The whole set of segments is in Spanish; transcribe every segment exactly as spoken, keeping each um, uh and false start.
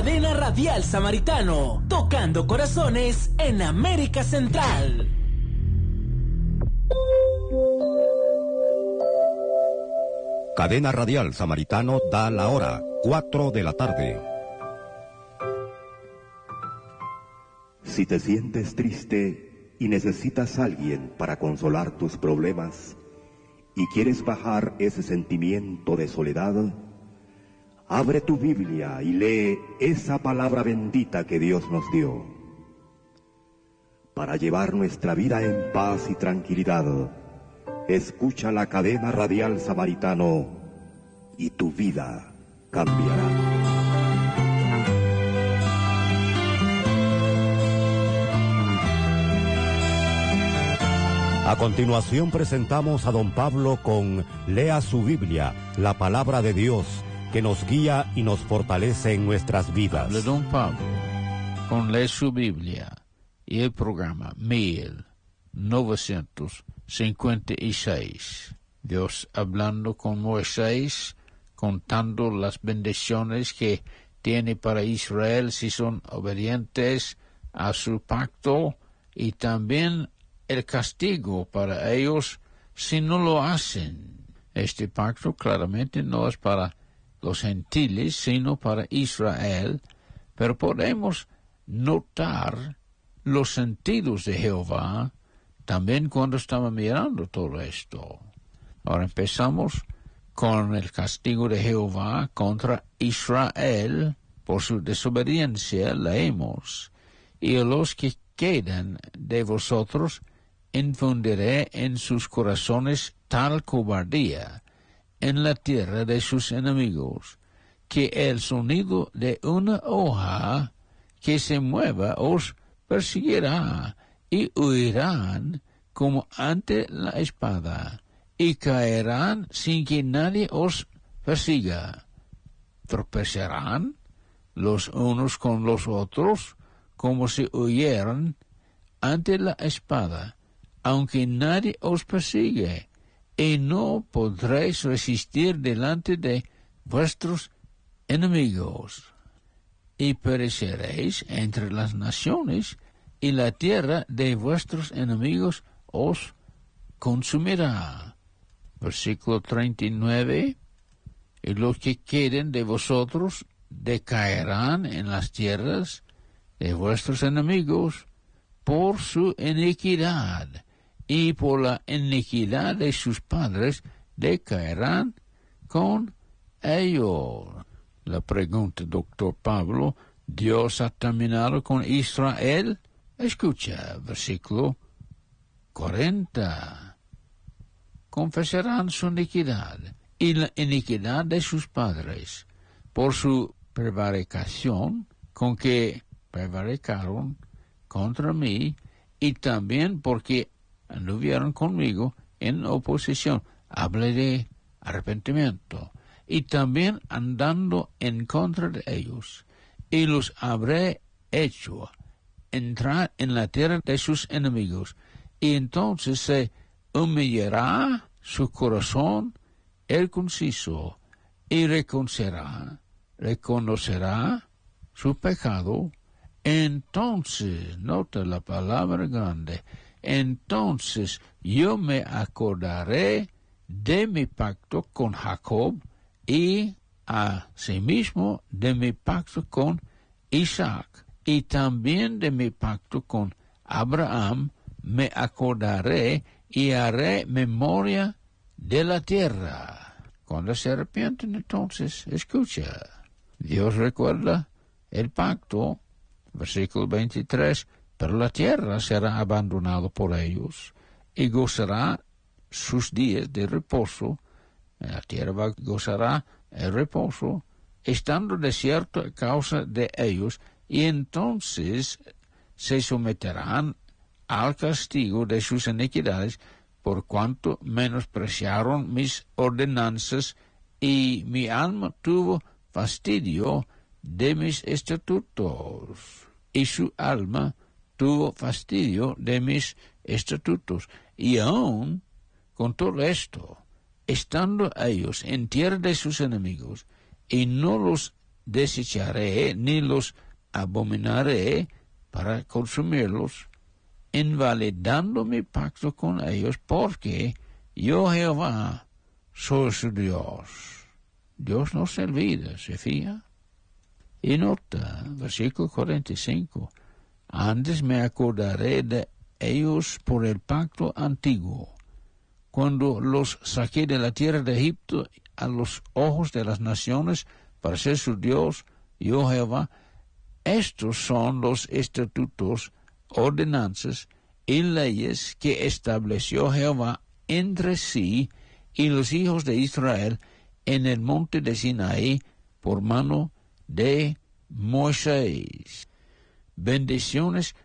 Cadena Radial Samaritano, tocando corazones en América Central. Cadena Radial Samaritano da la hora, cuatro de la tarde. Si te sientes triste y necesitas a alguien para consolar tus problemas y quieres bajar ese sentimiento de soledad, abre tu Biblia y lee esa palabra bendita que Dios nos dio. Para llevar nuestra vida en paz y tranquilidad, escucha la Cadena Radial Samaritano y tu vida cambiará. A continuación presentamos a don Pablo con Lea su Biblia, la palabra de Dios, que nos guía y nos fortalece en nuestras vidas. Habla don Pablo con Lea su Biblia y el programa mil novecientos cincuenta y seis. Dios hablando con Moisés, contando las bendiciones que tiene para Israel si son obedientes a su pacto, y también el castigo para ellos si no lo hacen. Este pacto claramente no es para los gentiles, sino para Israel, pero podemos notar los sentidos de Jehová también cuando estamos mirando todo esto. Ahora empezamos con el castigo de Jehová contra Israel por su desobediencia, leemos: y a los que quedan de vosotros infundiré en sus corazones tal cobardía en la tierra de sus enemigos, que el sonido de una hoja que se mueva os perseguirá, y huirán como ante la espada, y caerán sin que nadie os persiga. Tropezarán los unos con los otros, como si huyeran ante la espada, aunque nadie os persigue, y no podréis resistir delante de vuestros enemigos. Y pereceréis entre las naciones, y la tierra de vuestros enemigos os consumirá. Versículo treinta y nueve. Y los que queden de vosotros decaerán en las tierras de vuestros enemigos por su iniquidad, y por la iniquidad de sus padres decaerán con ellos. La pregunta, doctor Pablo: ¿Dios ha terminado con Israel? Escucha, versículo cuarenta. Confesarán su iniquidad y la iniquidad de sus padres por su prevaricación con que prevaricaron contra mí, y también porque anduvieron conmigo en oposición. Hable de arrepentimiento. Y también andando en contra de ellos, y los habré hecho entrar en la tierra de sus enemigos, y entonces se humillará su corazón el conciso, y reconocerá, reconocerá su pecado. Entonces, nota la palabra grande, entonces yo me acordaré de mi pacto con Jacob, y asimismo de mi pacto con Isaac, y también de mi pacto con Abraham me acordaré, y haré memoria de la tierra. Cuando se arrepienten, entonces, escucha, Dios recuerda el pacto. Versículo veintitrés. Pero la tierra será abandonada por ellos, y gozará sus días de reposo. La tierra gozará el reposo, estando desierto a causa de ellos, y entonces se someterán al castigo de sus iniquidades, por cuanto menospreciaron mis ordenanzas, y mi alma tuvo fastidio de mis estatutos, y su alma tuvo fastidio de mis estatutos. Y aún con todo esto, estando ellos en tierra de sus enemigos, y no los desecharé ni los abominaré para consumirlos, invalidando mi pacto con ellos, porque yo, Jehová, soy su Dios. Dios no se olvida, ¿se fija? Y nota, versículo cuarenta y cinco, antes me acordaré de ellos por el pacto antiguo, cuando los saqué de la tierra de Egipto a los ojos de las naciones para ser su Dios, yo Jehová. Estos son los estatutos, ordenanzas y leyes que estableció Jehová entre sí y los hijos de Israel en el monte de Sinaí por mano de Moisés. Bendiciones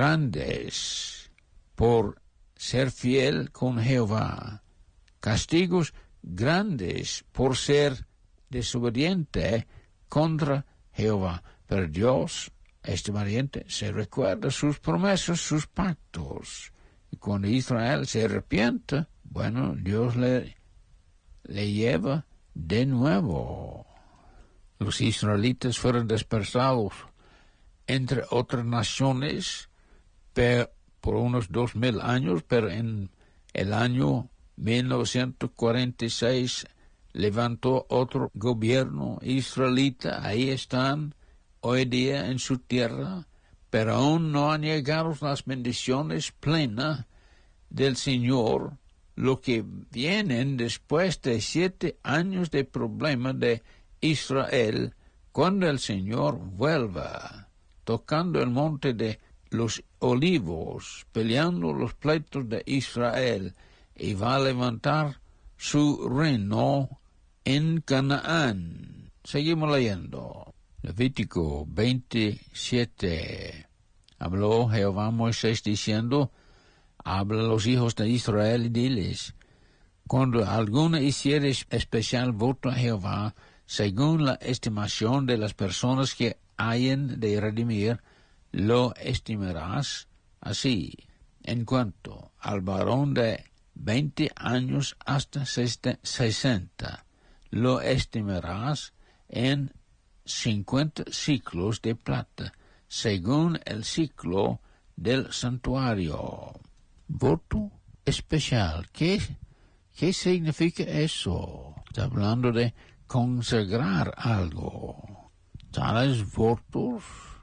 grandes por ser fiel con Jehová. Castigos grandes por ser desobediente contra Jehová. Pero Dios, este valiente, se recuerda sus promesas, sus pactos. Y cuando Israel se arrepiente, bueno, Dios le, le lleva de nuevo. Los israelitas fueron dispersados entre otras naciones per, por unos dos mil años, pero en el año mil novecientos cuarenta y seis levantó otro gobierno israelita. Ahí están hoy día en su tierra, pero aún no han llegado las bendiciones plenas del Señor, lo que vienen después de siete años de problemas de Israel, cuando el Señor vuelva, tocando el monte de los olivos, peleando los pleitos de Israel, y va a levantar su reino en Canaán. Seguimos leyendo. Levítico veintisiete. Habló Jehová a Moisés diciendo, habla a los hijos de Israel y diles, cuando alguno hiciere especial voto a Jehová, según la estimación de las personas que hayan de redimir, lo estimarás así. En cuanto al varón de veinte años hasta sesenta, lo estimarás en cincuenta ciclos de plata, según el ciclo del santuario. Voto especial. ¿Qué, qué significa eso? Está hablando de consagrar algo. Tales votos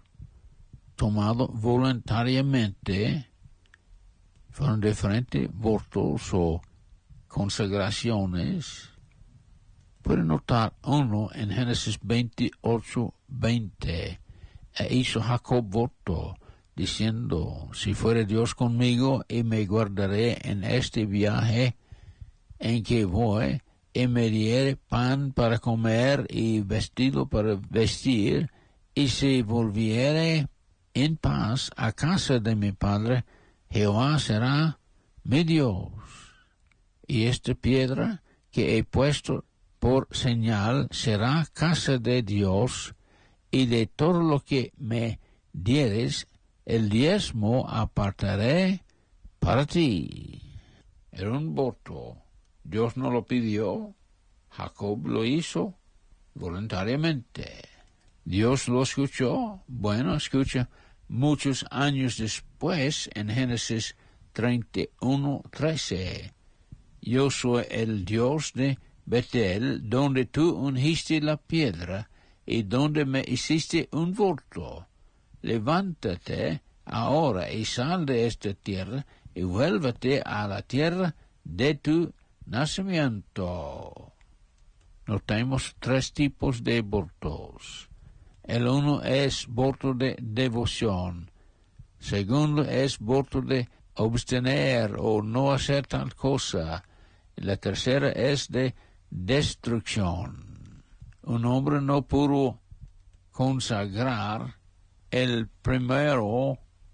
tomados voluntariamente fueron diferentes votos o consagraciones. Puede notar uno en Génesis veintiocho, veinte. E hizo Jacob voto, diciendo, si fuere Dios conmigo y me guardaré en este viaje en que voy, y me diere pan para comer y vestido para vestir, y si volviere en paz a casa de mi padre, Jehová será mi Dios. Y esta piedra que he puesto por señal será casa de Dios, y de todo lo que me dieres, el diezmo apartaré para ti. Era un voto. Dios no lo pidió, Jacob lo hizo voluntariamente. Dios lo escuchó. Bueno, escucha, muchos años después, en Génesis treinta y uno, trece, yo soy el Dios de Betel, donde tú ungiste la piedra y donde me hiciste un voto. Levántate ahora y sal de esta tierra y vuélvete a la tierra de tu nacimiento. Notemos tres tipos de votos. El uno es voto de devoción. Segundo es voto de abstener o no hacer tal cosa. La tercera es de destrucción. Un hombre no pudo consagrar el primero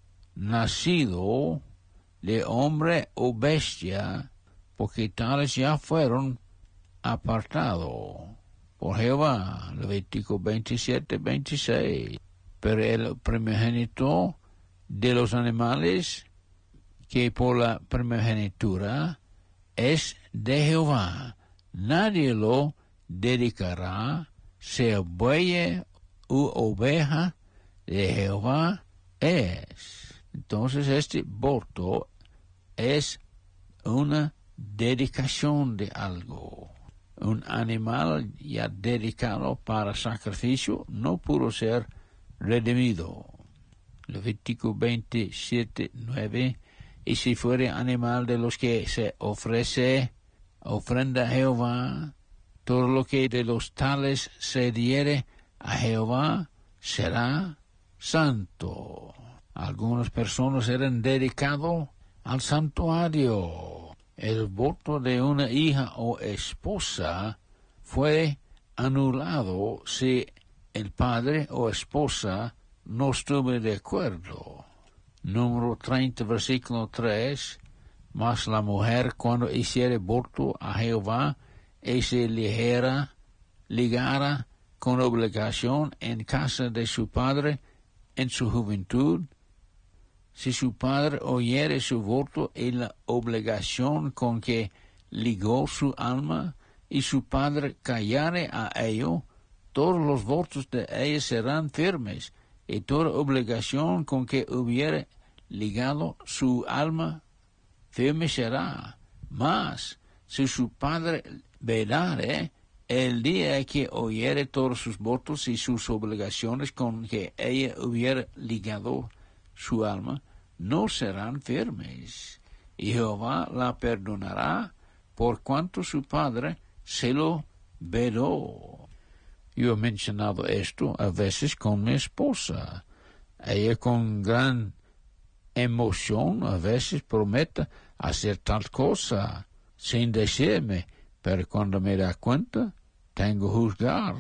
nacido de hombre o bestia, porque tales ya fueron apartados por Jehová. Levítico veintisiete, veintiséis. Pero el primogénito de los animales, que por la primogenitura es de Jehová, nadie lo dedicará, sea buey u oveja de Jehová es. Entonces este voto es una dedicación de algo. Un animal ya dedicado para sacrificio no pudo ser redimido. Levítico veintisiete, nueve. Y si fuere animal de los que se ofrece ofrenda a Jehová, todo lo que de los tales se diere a Jehová será santo. Algunas personas eran dedicados al santuario. El voto de una hija o esposa fue anulado si el padre o esposa no estuvo de acuerdo. Número treinta, versículo tres. Mas la mujer, cuando hiciere voto a Jehová y se ligera, ligara con obligación en casa de su padre en su juventud, si su padre oyere su voto y la obligación con que ligó su alma, y su padre callare a ello, todos los votos de ella serán firmes, y toda obligación con que hubiere ligado su alma firme será. Mas si su padre vedare el día que oyere todos sus votos y sus obligaciones con que ella hubiera ligado su alma, no serán firmes, y Jehová la perdonará por cuanto su padre se lo vedó. Yo he mencionado esto a veces con mi esposa. Ella con gran emoción a veces promete hacer tal cosa sin decirme, pero cuando me da cuenta tengo que juzgar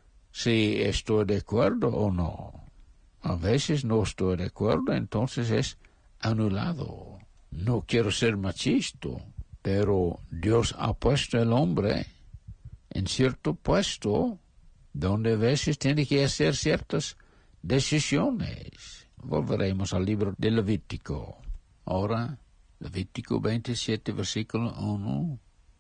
si estoy de acuerdo o no. A veces no estoy de acuerdo, entonces es anulado. No quiero ser machista, pero Dios ha puesto al hombre en cierto puesto donde a veces tiene que hacer ciertas decisiones. Volveremos al libro de Levítico. Ahora, Levítico veintisiete, versículo uno,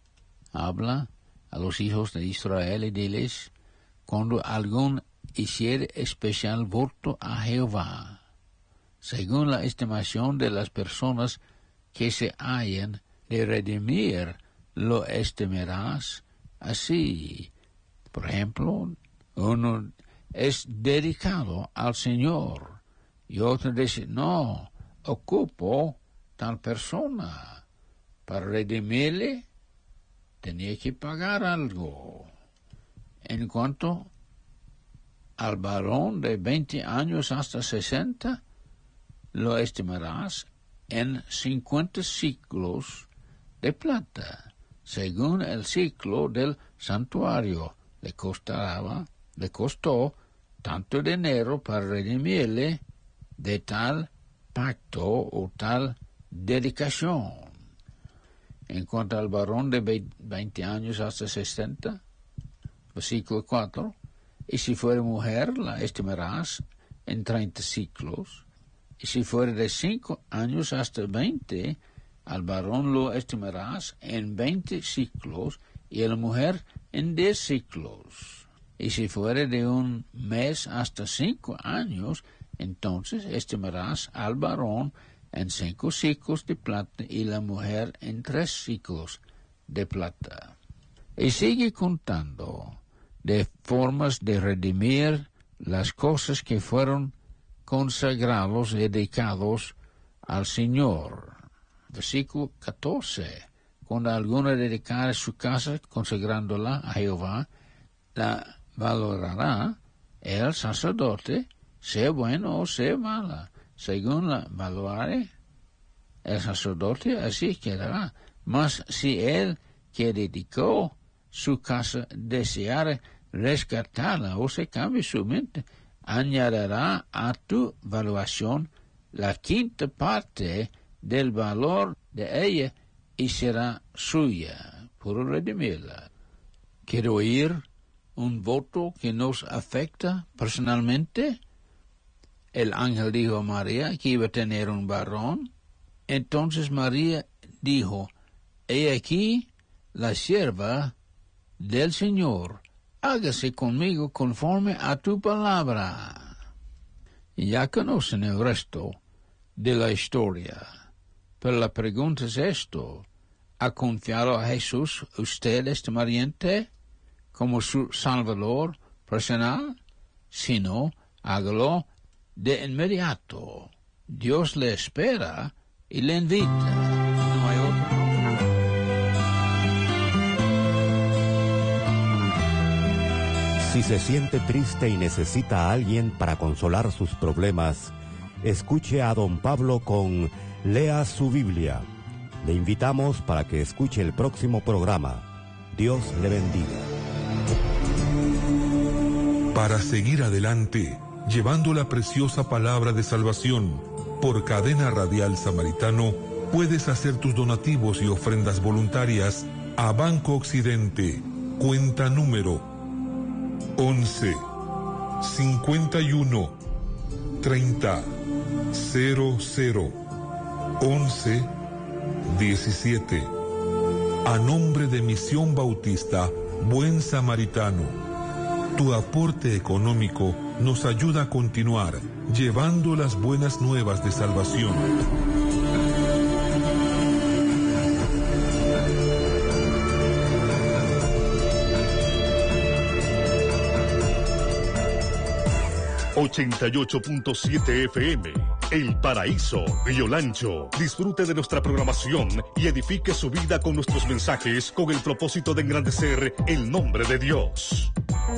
habla a los hijos de Israel y diles: cuando algún hiciere especial voto a Jehová, según la estimación de las personas que se hayan de redimir, lo estimarás así. Por ejemplo, uno es dedicado al Señor y otro dice: no, ocupo tal persona. Para redimirle tenía que pagar algo. En cuanto al varón de veinte años hasta sesenta, lo estimarás en cincuenta ciclos de plata, según el ciclo del santuario. Le costaba, le costó tanto dinero para redimirle de tal pacto o tal dedicación. En cuanto al varón de veinte años hasta sesenta, versículo cuatro, y si fuere mujer, la estimarás en treinta ciclos, y si fuere de cinco años hasta veinte, al varón lo estimarás en veinte ciclos, y a la mujer en diez ciclos. Y si fuere de un mes hasta cinco años, entonces estimarás al varón en cinco ciclos de plata y la mujer en tres ciclos de plata. Y sigue contando de formas de redimir las cosas que fueron consagrados y dedicados al Señor. Versículo catorce. Cuando alguno dedicare su casa consagrándola a Jehová, la valorará el sacerdote, sea bueno o sea mala. Según la valore el sacerdote, así quedará. Mas si él que dedicó su casa deseare rescatarla o se cambie su mente, añadirá a tu valuación la quinta parte del valor de ella y será suya por redimirla. Quiero oír un voto que nos afecta personalmente. El ángel dijo a María que iba a tener un varón. Entonces María dijo: he aquí la sierva del Señor, hágase conmigo conforme a tu palabra. Y ya conocen el resto de la historia, pero la pregunta es esto: ¿ha confiado a Jesús usted este mañana como su Salvador personal? Si no, hágalo de inmediato. Dios le espera y le invita. No hay otro. Si se siente triste y necesita a alguien para consolar sus problemas, escuche a don Pablo con Lea su Biblia. Le invitamos para que escuche el próximo programa. Dios le bendiga. Para seguir adelante, llevando la preciosa palabra de salvación por Cadena Radial Samaritano, puedes hacer tus donativos y ofrendas voluntarias a Banco Occidente, cuenta número once, cincuenta y uno, treinta, cero cero, once, diecisiete. A nombre de Misión Bautista Buen Samaritano. Tu aporte económico nos ayuda a continuar llevando las buenas nuevas de salvación. ochenta y ocho punto siete F M, El Paraíso, Río Lancho. Disfrute de nuestra programación y edifique su vida con nuestros mensajes con el propósito de engrandecer el nombre de Dios.